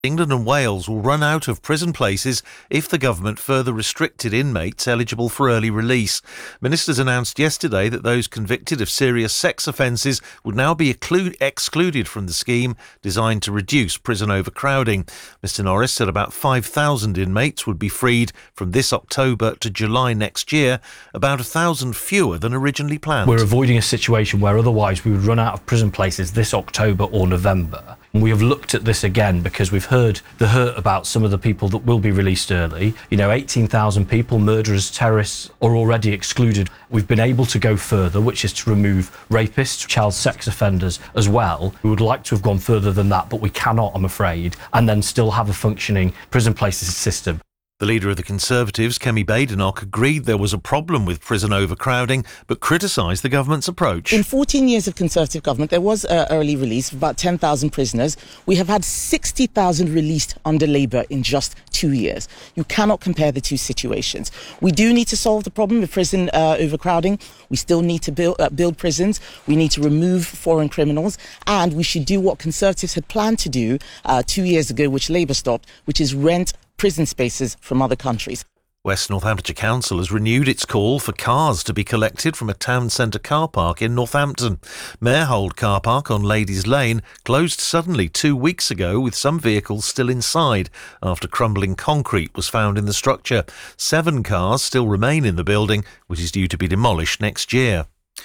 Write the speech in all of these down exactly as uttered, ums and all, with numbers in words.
England and Wales will run out of prison places if the government further restricted inmates eligible for early release. Ministers announced yesterday that those convicted of serious sex offences would now be exclu- excluded from the scheme designed to reduce prison overcrowding. Mr Norris said about five thousand inmates would be freed from this October to July next year, about one thousand fewer than originally planned. We're avoiding a situation where otherwise we would run out of prison places this October or November. We have looked at this again because we've heard the hurt about some of the people that will be released early. You know, eighteen thousand people, murderers, terrorists, are already excluded. We've been able to go further, which is to remove rapists, child sex offenders as well. We would like to have gone further than that, but we cannot, I'm afraid, and then still have a functioning prison places system. The leader of the Conservatives, Kemi Badenoch, agreed there was a problem with prison overcrowding, but criticised the government's approach. In fourteen years of Conservative government, there was uh, early release of about ten thousand prisoners. We have had sixty thousand released under Labour in just two years. You cannot compare the two situations. We do need to solve the problem of prison uh, overcrowding. We still need to build, uh, build prisons. We need to remove foreign criminals. And we should do what Conservatives had planned to do uh, two years ago, which Labour stopped, which is rent prison spaces from other countries. West Northamptonshire Council has renewed its call for cars to be collected from a town centre car park in Northampton. Marehold car park on Ladies Lane closed suddenly two weeks ago with some vehicles still inside after crumbling concrete was found in the structure. Seven cars still remain in the building, which is due to be demolished next year.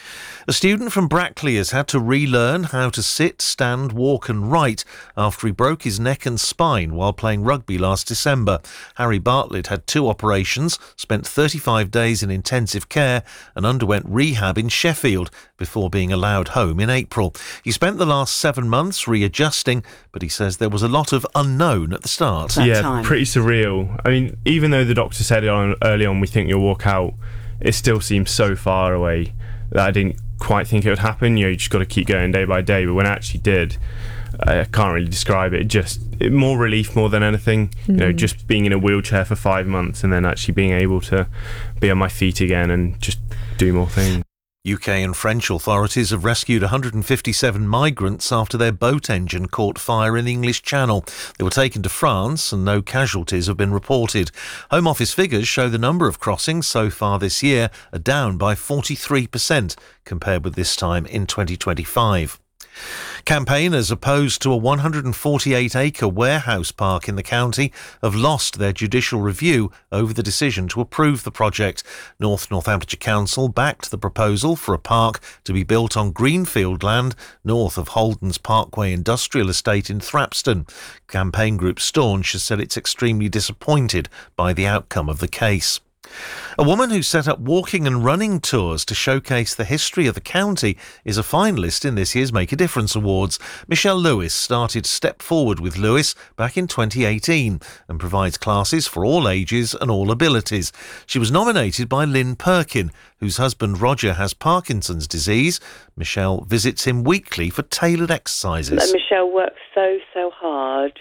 A student from Brackley has had to relearn how to sit, stand, walk and write after he broke his neck and spine while playing rugby last December. Harry Bartlett had two operations, spent thirty-five days in intensive care and underwent rehab in Sheffield before being allowed home in April. He spent the last seven months readjusting, but he says there was a lot of unknown at the start. That yeah, time. Pretty surreal. I mean, even though the doctor said early on, we think you'll walk out, it still seems so far away that I didn't quite think it would happen. You know, you just got to keep going day by day. But when I actually did, I can't really describe it. Just it, more relief more than anything. Mm. You know, just being in a wheelchair for five months and then actually being able to be on my feet again and just do more things. U K and French authorities have rescued one hundred fifty-seven migrants after their boat engine caught fire in the English Channel. They were taken to France and no casualties have been reported. Home Office figures show the number of crossings so far this year are down by forty-three percent compared with this time in twenty twenty-five. Campaigners opposed to a one hundred forty-eight acre warehouse park in the county have lost their judicial review over the decision to approve the project. North Northamptonshire Council backed the proposal for a park to be built on greenfield land north of Holden's Parkway Industrial Estate in Thrapston. Campaign group Staunch has said it's extremely disappointed by the outcome of the case. A woman who set up walking and running tours to showcase the history of the county is a finalist in this year's Make a Difference Awards. Michelle Lewis started Step Forward with Lewis back in twenty eighteen and provides classes for all ages and all abilities. She was nominated by Lynn Perkin, whose husband Roger has Parkinson's disease. Michelle visits him weekly for tailored exercises. Michelle works so, so hard.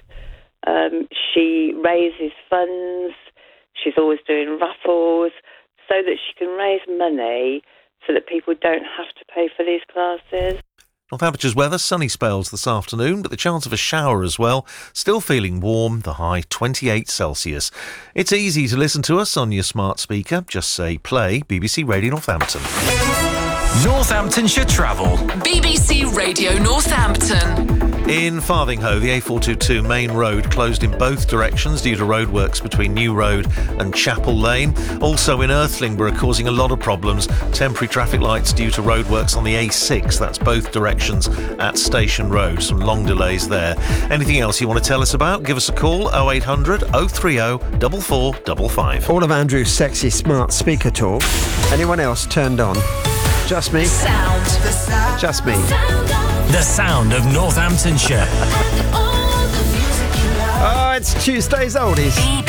Um, she raises funds. She's always doing raffles so that she can raise money so that people don't have to pay for these classes. Northamptonshires weather, sunny spells this afternoon, but the chance of a shower as well. Still feeling warm, the high twenty-eight Celsius. It's easy to listen to us on your smart speaker. Just say play B B C Radio Northampton. Northamptonshire Travel. B B C Radio Northampton. In Farthinghoe, the A four twenty-two main road closed in both directions due to roadworks between New Road and Chapel Lane. Also in Earthlingborough, causing a lot of problems. Temporary traffic lights due to roadworks on the A six, that's both directions at Station Road. Some long delays there. Anything else you want to tell us about? Give us a call, oh eight hundred, oh three oh, four four five five. All of Andrew's sexy smart speaker talk. Anyone else turned on? Just me? Sound. Just me. The sound of Northamptonshire. Oh, it's Tuesday's Oldies.